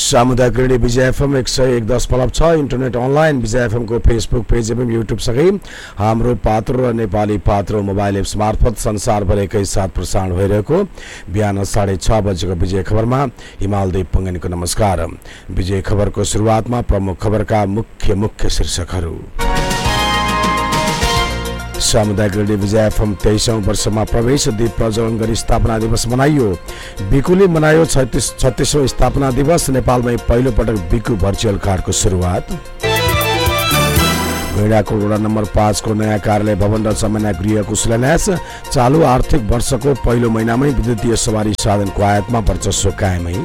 सामुदायिक रेडियो विजय FM 101.6 internet online विजय FM को Facebook page एवं युट्युब सँगै हाम्रो पात्रो र नेपाली पात्रो मोबाइल एप्स मार्फत संसारभर एकैसाथ प्रसारण भइरहेको बिहान 6:30 बजेको विजय खबरमा हिमालदेव पंगेनीको नमस्कार। विजय खबरको सुरुवातमा प्रमुख खबरका मुख्य शीर्षकहरू। सामुदायिक रेडियो विजय एफएम 23औं वर्षमा प्रवेश, दीप प्रज्वलन गरी स्थापना दिवस मनाइयो। बिकुले मनायो 36औं स्थापना दिवस। नेपालमै पहिलो पटक बिकु भर्चुअल कार्डको सुरुवात। गैंडाकोट वडा नम्बर 5 को नयाँ कार्यालय भवन र जमाना गृहको शिलान्यास। चालू आर्थिक वर्षको पहिलो महिनामै विद्युतीय सवारी साधनको आयातमा वर्चस्व कायमै।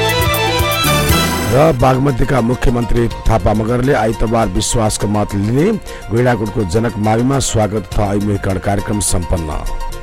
र बागमतीका मुख्यमन्त्री थापा मगरले आइतबार विश्वासको मत लिने। गैंडाकोटको जनक माविमा स्वागत तथा ऐमुखीकरण कार्यक्रम सम्पन्न।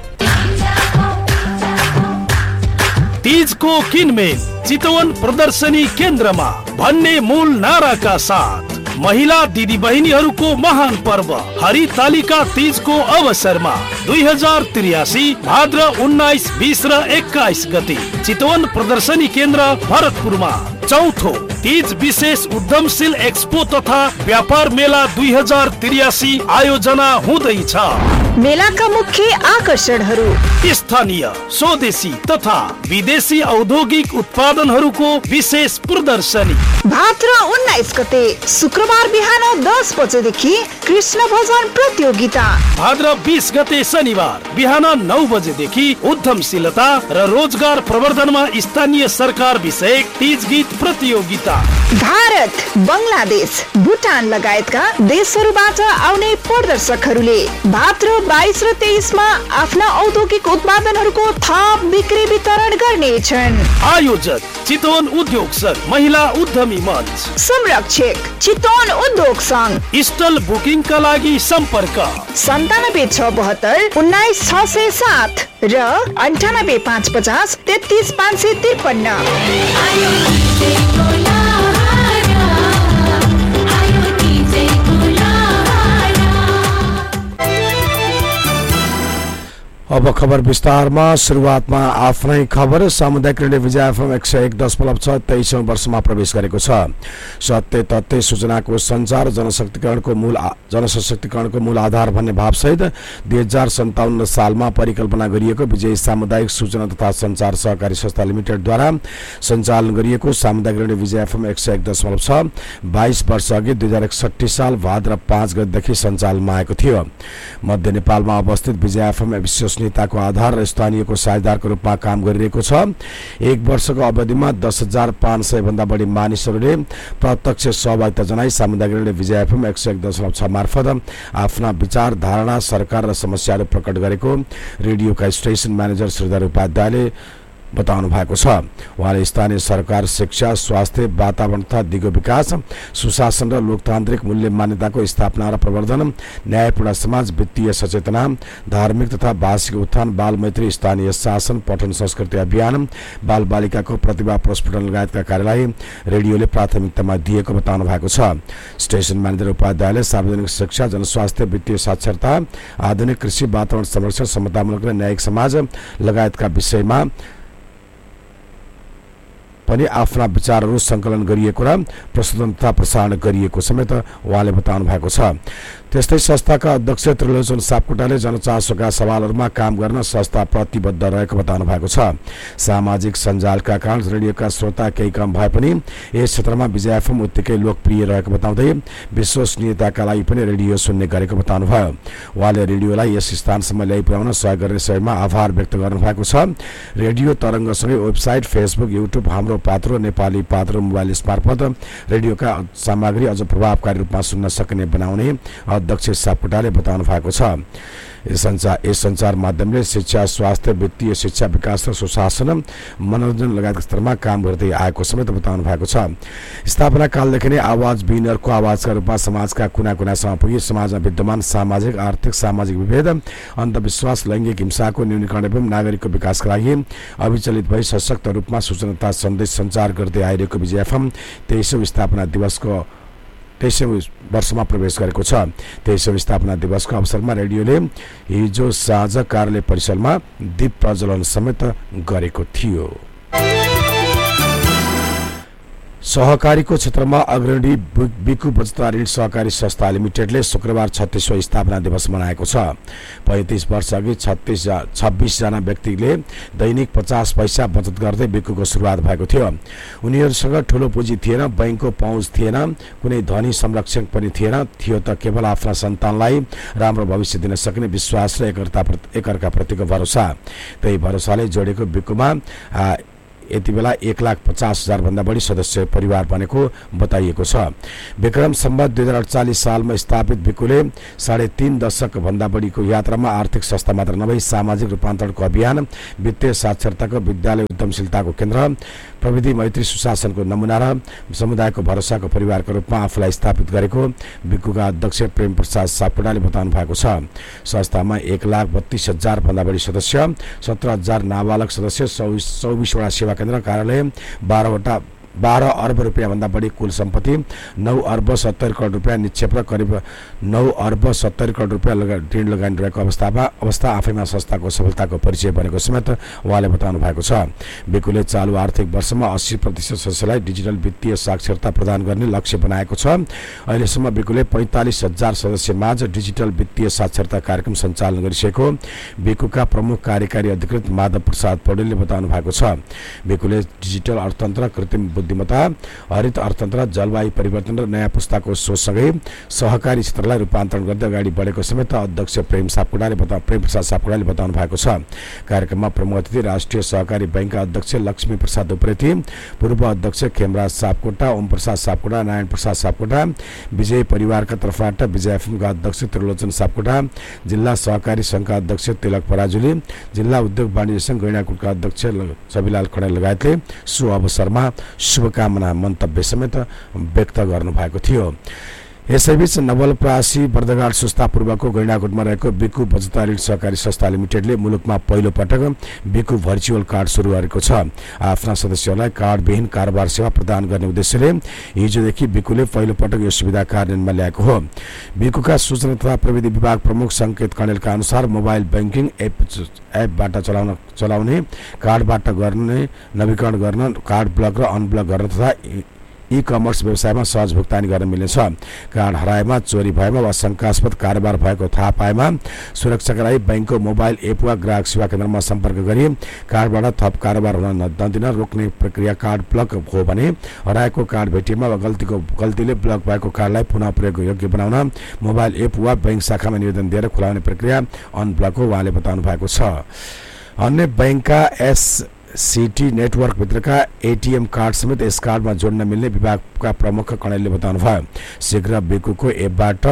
तीजको किनमेल चितवन प्रदर्शनी केन्द्रमा भन्ने मूल नाराका साथ महिला दिदी बहिनीहरूको महान पर्व हरितालिका तीजको अवसरमा 2083 भाद्र 19, 20 र 21 गते चितवन प्रदर्शनी केन्द्र भरतपुरमा चौथो तीज विशेष उद्यमशील एक्सपो तथा व्यापार मेला 2083 आयोजना हुँदैछ। मेलाका मुख्य आकर्षणहरू स्थानीय, स्वदेशी तथा विदेशी औद्योगिक उत्पादनहरूको विशेष प्रदर्शनी। भाद्र 19 गते शुक्रबार बिहान 10 बजेदेखि कृष्ण भजन प्रतियोगिता। भाद्र 20 गते शनिबार बिहान 9 बजेदेखि उद्यमशीलता र रोजगार प्रवर्धनमा स्थानीय सरकार विषयक तीज गीत प्रतियोगिता। भारत, बंगलादेश, भुटान लगायतका देशहरूबाट आउने प्रदर्शकहरूले भाद्र 22 र 23 मा आफ्ना औद्योगिक उत्पादनहरूको थप बिक्री वितरण गर्नेछन्। आयोजक चितवन उद्योग संघ, महिला उद्यमी मंच। संरक्षक चितवन उद्योग संघ। स्टल बुकिङ का लागि सम्पर्क 9772 19607 र 98550 33553। अब खबर विस्तारमा। सुरुवातमा आफ्नै खबर। सामुदायिक रेडियो विजय एफएम 101.6 23औं वर्षमा प्रवेश गरेको छ। सत्य तथ्य सूचनाको सञ्चार जनसशक्तिकरणको मूल आधार भन्ने भावसहित 2057 सालमा परिकल्पना गरिएको विजय सामुदायिक सूचना तथा सञ्चार सहकारी संस्था लिमिटेडद्वारा सञ्चालन गरिएको सामुदायिक रेडियो विजय एफएम 101.6 22 वर्ष अघि 2061 साल भाद्र 5 गतेदेखि सञ्चालनमा आएको थियो। मध्य नेपालमा अवस्थित विजय एफएम विश्वसनीयताको आधार र स्थानीयको साझेदारको रूपमा काम गरिरहेको छ। एक वर्षको अवधिमा 10,500 भन्दा बढी मानिसहरूले प्रत्यक्ष सहभागिता जनाई सामुदायिक रेडियो विजय एफएम 101.6 मार्फत आफ्ना विचार, धारणा, सरकार र समस्याहरू प्रकट गरेको रेडियोका स्टेशन म्यानेजर श्रीधर उपाध्यायले बताउनु भएको छ। उहाँले स्थानीय सरकार, शिक्षा, स्वास्थ्य, वातावरण तथा दिगो विकास, सुशासन र लोकतान्त्रिक मूल्य मान्यताको स्थापना र प्रवर्धन, न्यायपूर्ण समाज, वित्तीय सचेतना, धार्मिक तथा भाषिक उत्थान, बाल मैत्री, स्थानीय शासन, पठन संस्कृति अभियान, बाल बालिकाको प्रतिभा प्रस्फुटन लगायतका कार्यलाई रेडियोले प्राथमिकतामा दिएको बताउनु भएको छ। स्टेशन म्यानेजर उपाध्यायले सार्वजनिक शिक्षा, जनस्वास्थ्य, वित्तीय साक्षरता, आधुनिक कृषि, वातावरण संरक्षण, समतामूलक र न्यायिक समाज लगायतका विषयमा पनि आफ्ना विचारहरू संकलन गरिएको र प्रस्तुत तथा प्रसारण गरिएको समेत उहाँले बताउनु भएको छ। त्यस्तै संस्थाका अध्यक्ष त्रिलोचन सापकोटाले जनचासोका सवालहरूमा काम गर्न संस्था प्रतिबद्ध रहेको बताउनु भएको छ। सामाजिक सञ्जालका कारण रेडियोका श्रोता केही कम भए पनि यस क्षेत्रमा विजय एफएम उत्तिकै लोकप्रिय रहेको बताउँदै विश्वसनीयताका लागि पनि रेडियो सुन्ने गरेको बताउनुभयो। उहाँले रेडियोलाई यस स्थानसम्म ल्याइपुर्याउन सहयोग गर्ने सबैमा आभार व्यक्त गर्नुभएको छ। रेडियो तरङ्गसँगै वेबसाइट, फेसबुक, युट्युब, हाम्रो पात्रो, नेपाली पात्रो मोबाइल मार्फत रेडियोका सामग्री अझ प्रभावकारी रूपमा सुन्न सकिने बनाउने अध्यक्ष सापकोटाले बताउनु भएको छ। यस सञ्चार माध्यमले शिक्षा, स्वास्थ्य, वित्तीय शिक्षा, विकास र सुशासन, मनोरञ्जन लगायतका स्तरमा काम गर्दै आएको समेत बताउनु भएको छ। स्थापना कालदेखि नै आवाज विहीनहरूको आवाजका रूपमा समाजका कुना कुनासम्म पुगी समाजमा विद्यमान सामाजिक, आर्थिक, सामाजिक विभेद, अन्धविश्वास, लैङ्गिक हिंसाको न्यूनीकरण एवं नागरिकको विकासका लागि अविचलित भई सशक्त रूपमा सूचना तथा सन्देश सञ्चार गर्दै आइरहेको विजय एफएम 23औं स्थापना दिवसको 23औं वर्षमा प्रवेश गरेको छ। 23औं स्थापना दिवसको अवसरमा रेडियोले हिजो साँझ कार्यालय परिसरमा दीप प्रज्वलन समेत गरेको थियो। सहकारीको क्षेत्रमा अग्रणी बिकु बचत ऋण सहकारी संस्था लिमिटेडले शुक्रबार 36वां स्थापना दिवस मनाएको छ। 35 वर्ष अघि 26 जना व्यक्तिले दैनिक 50 पैसा बचत गर्दै बिकुको सुरुवात भएको थियो। उनीहरूसँग ठूलो पुँजी थिएन, बैंकको पहुँच थिएन, कुनै धनी संरक्षक पनि थिएन, थियो त केवल आफ्ना सन्तानलाई राम्रो भविष्य दिन सक्ने विश्वास र एकअर्काप्रतिको भरोसा। त्यही भरोसाले जोडेको बिकुमा यति बेला 1,50,000 भन्दा बढी सदस्य परिवार बनेको बताइएको छ। विक्रम सम्वत 2048 सालमा स्थापित बिकुले 3.5 दशक भन्दा बढीको यात्रामा आर्थिक संस्था मात्र नभई सामाजिक रूपान्तरणको अभियान, वित्तीय साक्षरताको विद्यालय, उद्यमशीलताको केन्द्र, प्रविधि मैत्री सुशासनको नमुना र समुदायको भरोसाको परिवारको रूपमा आफूलाई स्थापित गरेको बिकुका अध्यक्ष प्रेम प्रसाद सापकोटाले बताउनु भएको छ। संस्थामा 1,32,000 भन्दा बढी सदस्य, 17,000 नाबालक सदस्य, 24वटा सेवा केन्द्र, कार्यालय, 12 अर्ब रुपियाँ भन्दा बढी कुल सम्पत्ति, 9 अर्ब 70 करोड रुपियाँ निक्षेप र करिब 9 अर्ब 70 करोड रुपियाँ ऋण लगानी रहेको अवस्था आफैमा संस्थाको सफलताको परिचय बनेको समेत उहाँले बताउनु भएको छ। बिकुले चालु आर्थिक वर्षमा 80% सदस्यलाई डिजिटल वित्तीय साक्षरता प्रदान गर्ने लक्ष्य बनाएको छ। अहिलेसम्म बिकुले 45,000 सदस्यमाझ डिजिटल वित्तीय साक्षरता कार्यक्रम सञ्चालन गरिसकेको बिकुका प्रमुख कार्यकारी अधिकृत माधव प्रसाद पौडेलले बताउनु भएको छ। बिकुले डिजिटल अर्थतन्त्र, कृत्रिम बुद्धिमत्ता, हरित अर्थतन्त्र, जलवायु परिवर्तन र नयाँ पुस्ताको सोचसँगै सहकारी क्षेत्रलाई रूपान्तरण गर्दै अगाडि बढेको समेत अध्यक्ष प्रेम प्रसाद सापकोटाले बताउनु भएको छ। कार्यक्रममा प्रमुख अतिथि राष्ट्रिय सहकारी बैंकका अध्यक्ष लक्ष्मी प्रसाद उप्रेती, पूर्व अध्यक्ष खेमराज सापकोटा, ओम प्रसाद सापकोटा, नारायण प्रसाद सापकोटा, विजय परिवारका तर्फबाट विजय एफएमका अध्यक्ष त्रिलोचन सापकोटा, जिल्ला सहकारी संघका अध्यक्ष तिलक पराजुली, जिल्ला उद्योग वाणिज्य संघ गैंडाकोटका अध्यक्ष छविलाल खडेल लगायतले सो अवसरमा शुभकामना मन्तव्य समेत व्यक्त गर्नुभएको थियो। यसैबीच नवलपरासी बर्दघाट सुस्ता पूर्वको गैंडाकोटमा रहेको बिकु बचत ऋण सहकारी संस्था लिमिटेडले मुलुकमा पहिलो पटक बिकु भर्चुअल कार्ड सुरु गरेको छ। आफ्ना सदस्यहरूलाई कार्डविहीन कारोबार सेवा प्रदान गर्ने उद्देश्यले हिजोदेखि बिकुले पहिलो पटक यो सुविधा कार्यान्वयनमा ल्याएको हो। बिकुका सूचना तथा प्रविधि विभाग प्रमुख संकेत कणेलका अनुसार मोबाइल बैंकिङ एपबाट चलाउने, कार्डबाट गर्ने नवीकरण गर्न, कार्ड ब्लक र अनब्लक गर्न तथा ई-कमर्स व्यवसायमा सहज भुक्तानी गर्न मिल्नेछ। कार्ड हराएमा, चोरी भएमा वा शंकास्पद कारोबार भएको थाहा पाएमा सुरक्षाका लागि बैंकको मोबाइल एप वा ग्राहक सेवा केन्द्रमा सम्पर्क गरी कार्डबाट थप कारोबार हुन नदिन रोक्ने प्रक्रिया। कार्ड ब्लक हो भने हराएको कार्ड भेटिएमा वा गल्तीले ब्लक भएको कार्डलाई पुनः प्रयोग योग्य बनाउन मोबाइल एप वा बैंक शाखामा निवेदन दिएर खुलाउने प्रक्रिया अनब्लक हो, उहाँले बताउनु भएको छ। अन्य बैंकका सिटी नेटवर्कभित्रका एटीएम कार्ड समेत यस कार्डमा जोड्न मिल्ने विभागका प्रमुख कणेलले बताउनु भयो। शीघ्र बिकुको एपबाट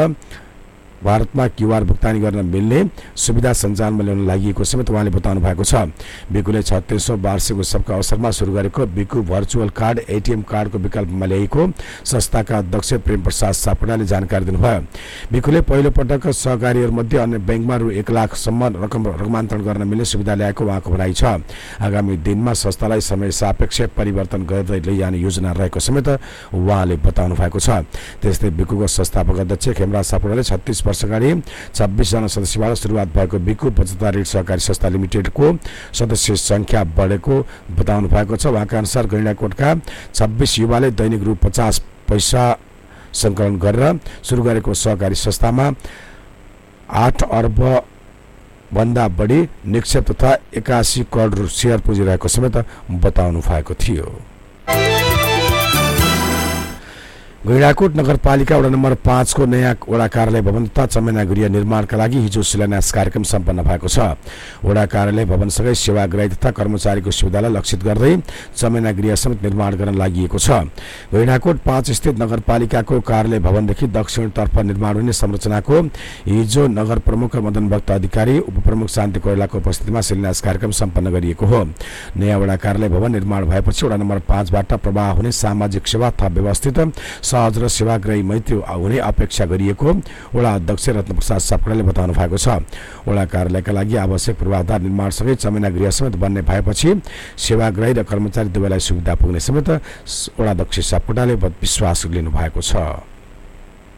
भारतमा क्यूआर भुक्तानी गर्न मिल्ने सुविधा सञ्चालनमा ल्याउन लागि समेत उहाँले बताउनु भएको छ। बिकुले 36औं वार्षिक उत्सवका अवसरमा सुरु गरेको बिकु भर्चुअल कार्ड एटीएम कार्डको विकल्पमा ल्याएको संस्थाका अध्यक्ष प्रेम प्रसाद सापकोटाले जानकारी दिनुभयो। बिकुले पहिलो पटक सहकारीहरूमध्ये अन्य बैंकमा रु 1 लाख सम्म रकमान्तरण गर्न मिल्ने सुविधा ल्याएको उहाँको भनाइ छ। आगामी दिनमा संस्थालाई समय सापेक्ष परिवर्तन गर्दै लैजाने योजना रहेको समेत उहाँले बताउनु भएको छ। त्यस्तै बिकुको संस्थापक अध्यक्ष खेमराज सापकोटाले 36 वर्ष अगाडि 26 जना सदस्यबाट सुरुवात भएको बिकु बचत ऋण सहकारी संस्था लिमिटेडको सदस्य संख्या बढेको बताउनु भएको छ। उहाँका अनुसार गैंडाकोटका 26 युवाले दैनिक रु 50 पैसा सङ्कलन गरेर सुरु गरेको सहकारी संस्थामा 8 अर्ब भन्दा बढी निक्षेप तथा 81 करोड शेयर पुँजी रहेको समेत बताउनु भएको थियो। गैंडाकोट नगरपालिका वडा नम्बर 5 को नयाँ वडा कार्यालय भवन तथा चमेना गृह निर्माणका लागि हिजो शिलान्यास कार्यक्रम सम्पन्न भएको छ। वडा कार्यालय भवनसँगै सेवाग्राही तथा कर्मचारीको सुविधालाई लक्षित गर्दै चमेना गृह समेत निर्माण गर्न लागि छ। गैंडाकोट 5 स्थित नगरपालिकाको कार्यालय भवनदेखि दक्षिणतर्फ निर्माण हुने संरचनाको हिजो नगर प्रमुख मदन भक्त अधिकारी, उपप्रमुख शान्ति कोइरालाको उपस्थितिमा शिलान्यास कार्यक्रम सम्पन्न गरिएको हो। नयाँ वडा कार्यालय भवन निर्माण भएपछि वडा नम्बर 5 बाट प्रवाह हुने सामाजिक सेवा थप व्यवस्थित, सहज र सेवाग्राही मैत्री हुने अपेक्षा गरिएको वडा अध्यक्ष रत्नप्रसाद सापकोटाले बताउनु भएको छ। वडा कार्यालयका लागि आवश्यक पूर्वाधार निर्माणसँगै चमेना गृह समेत बन्ने भएपछि सेवाग्राही र कर्मचारी दुवैलाई सुविधा पुग्ने समेत वडा अध्यक्ष सापकोटाले विश्वास लिनु भएको छ।